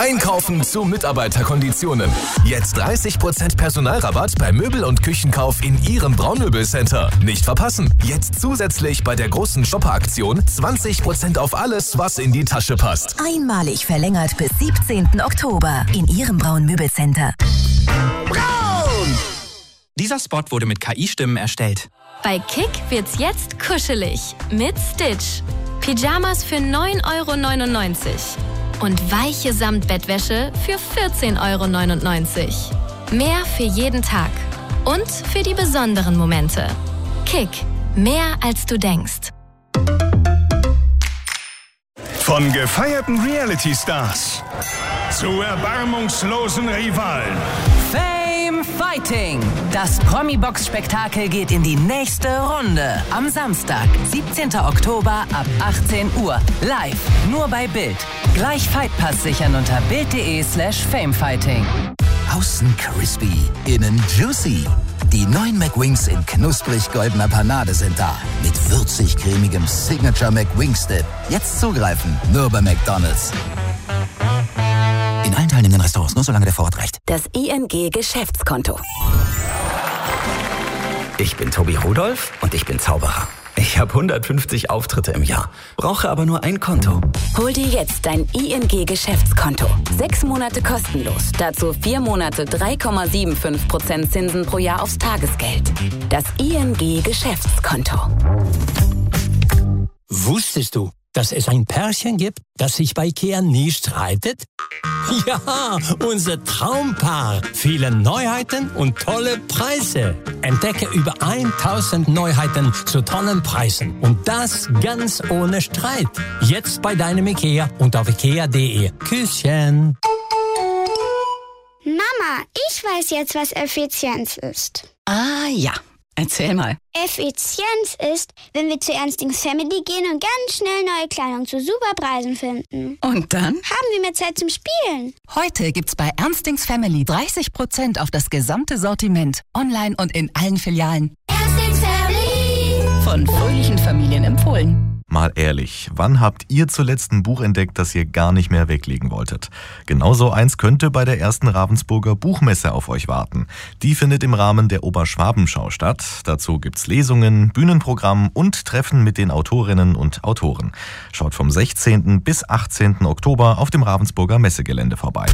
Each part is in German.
Einkaufen zu Mitarbeiterkonditionen. Jetzt 30% Personalrabatt bei Möbel- und Küchenkauf in Ihrem Braunmöbelcenter. Nicht verpassen. Jetzt zusätzlich bei der großen Shopper-Aktion 20% auf alles, was in die Tasche passt. Einmalig verlängert bis 17. Oktober in Ihrem Braunmöbelcenter. Braun! Dieser Spot wurde mit KI-Stimmen erstellt. Bei Kick wird's jetzt kuschelig mit Stitch. Pyjamas für 9,99 € und weiche Samtbettwäsche für 14,99 €. Mehr für jeden Tag und für die besonderen Momente. Kick, mehr als du denkst. Von gefeierten Reality-Stars zu erbarmungslosen Rivalen. Fame Fighting. Das Promi-Box-Spektakel geht in die nächste Runde. Am Samstag, 17. Oktober ab 18 Uhr. Live, nur bei Bild. Gleich Fightpass sichern unter bild.de/famefighting. Außen crispy, innen juicy. Die neuen McWings in knusprig-goldener Panade sind da. Mit würzig-cremigem Signature McWings-Dip. Jetzt zugreifen, nur bei McDonald's. In allen teilnehmenden Restaurants, nur solange der Vorrat reicht. Das ING-Geschäftskonto. Ich bin Tobi Rudolph und ich bin Zauberer. Ich habe 150 Auftritte im Jahr, brauche aber nur ein Konto. Hol dir jetzt dein ING-Geschäftskonto. 6 Monate kostenlos. Dazu 4 Monate 3,75% Zinsen pro Jahr aufs Tagesgeld. Das ING-Geschäftskonto. Wusstest du, dass es ein Pärchen gibt, das sich bei IKEA nie streitet? Ja, unser Traumpaar. Viele Neuheiten und tolle Preise. Entdecke über 1000 Neuheiten zu tollen Preisen. Und das ganz ohne Streit. Jetzt bei deinem IKEA und auf ikea.de. Küsschen. Mama, ich weiß jetzt, was Effizienz ist. Ah ja, erzähl mal. Effizienz ist, wenn wir zu Ernstings Family gehen und ganz schnell neue Kleidung zu super Preisen finden. Und dann? Haben wir mehr Zeit zum Spielen. Heute gibt's bei Ernstings Family 30% auf das gesamte Sortiment. Online und in allen Filialen. Ernstings Family. Von fröhlichen Familien empfohlen. Mal ehrlich, wann habt ihr zuletzt ein Buch entdeckt, das ihr gar nicht mehr weglegen wolltet? Genauso eins könnte bei der ersten Ravensburger Buchmesse auf euch warten. Die findet im Rahmen der Oberschwabenschau statt. Dazu gibt's Lesungen, Bühnenprogramm und Treffen mit den Autorinnen und Autoren. Schaut vom 16. bis 18. Oktober auf dem Ravensburger Messegelände vorbei.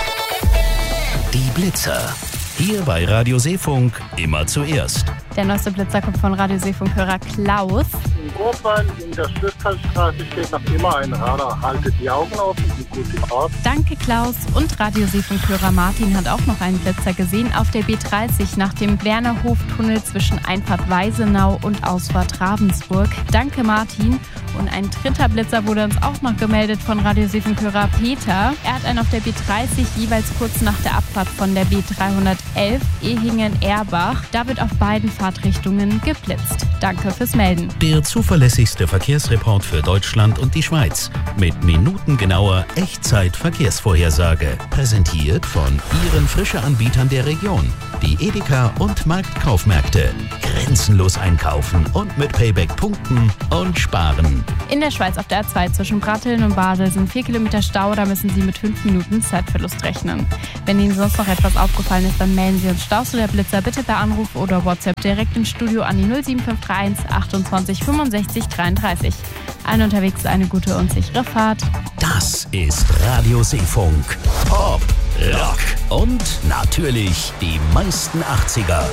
Die Blitzer. Hier bei Radio Seefunk immer zuerst. Der neueste Blitzer kommt von Radio Seefunk-Hörer Klaus. In Urban in der Schlösserstraße steht noch immer ein Radar. Haltet die Augen offen und gute Fahrt. Danke Klaus. Und Radio Seefunk-Hörer Martin hat auch noch einen Blitzer gesehen auf der B30 nach dem Wernerhof-Tunnel zwischen Einfahrt Weisenau und Ausfahrt Ravensburg. Danke Martin. Und ein dritter Blitzer wurde uns auch noch gemeldet von Radio Seefunk-Hörer Peter. Er hat einen auf der B30 jeweils kurz nach der Abfahrt von der B311 Ehingen-Erbach. Da wird auf beiden Fahrtrichtungen geblitzt. Danke fürs Melden. Der zuverlässigste Verkehrsreport für Deutschland und die Schweiz. Mit minutengenauer Echtzeit-Verkehrsvorhersage. Präsentiert von Ihren Frische-Anbietern der Region. Die Edeka und Marktkaufmärkte. Grenzenlos einkaufen und mit Payback punkten und sparen. In der Schweiz auf der A2 zwischen Bratteln und Basel sind 4 Kilometer Stau. Da müssen Sie mit 5 Minuten Zeitverlust rechnen. Wenn Ihnen sonst noch etwas aufgefallen ist, dann melden Sie uns Staus oder Blitzer bitte per Anruf oder WhatsApp direkt ins Studio an die 07531 28 65 33. Allen unterwegs eine gute und sichere Fahrt. Das ist Radio Seefunk. Pop, Rock und natürlich die meisten 80er.